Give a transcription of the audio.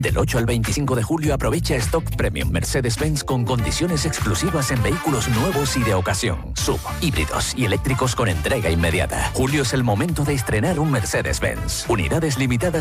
Del 8 al 25 de julio aprovecha Stock Premium Mercedes-Benz con condiciones exclusivas en vehículos nuevos y de ocasión, sub, híbridos y eléctricos con entrega inmediata. Julio es el momento de estrenar un Mercedes-Benz. Unidades limitadas